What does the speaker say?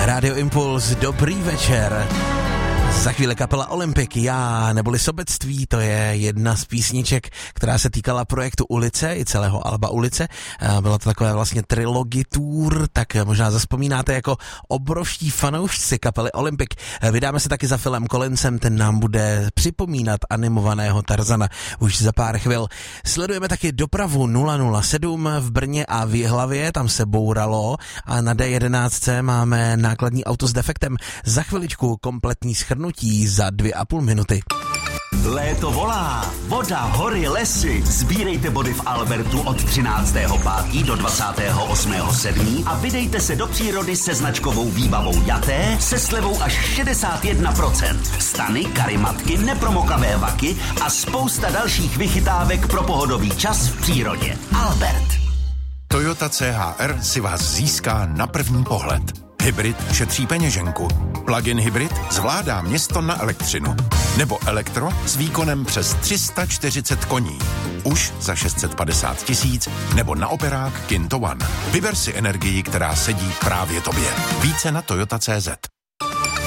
Rádio Impuls, dobrý večer. Za chvíli kapela Olympik, já neboli Sobectví, to je jedna z písniček, která se týkala projektu Ulice i celého alba Ulice. Byla to takové vlastně trilogy tour, tak možná zaspomínáte jako obrovští fanoušci kapely Olympik. Vydáme se taky za Philem Collinsem, ten nám bude připomínat animovaného Tarzana už za pár chvil. Sledujeme taky dopravu 007 v Brně a v Jihlavě, tam se bouralo a na D11 máme nákladní auto s defektem. Za chviličku kompletní shrnutí za 2,5 minuty. Léto volá, voda, hory, lesy. Sbírejte body v Albertu od 13.5. do 28.7. a vydejte se do přírody se značkovou výbavou Jaté se slevou až 61%. Stany, karimatky, nepromokavé vaky a spousta dalších vychytávek pro pohodový čas v přírodě. Albert. Toyota CHR si vás získá na první pohled. Hybrid šetří peněženku. Plug-in hybrid zvládá město na elektřinu. Nebo elektro s výkonem přes 340 koní. Už za 650 000 nebo na operák Kinto One. Vyber si energii, která sedí právě tobě. Více na Toyota.cz.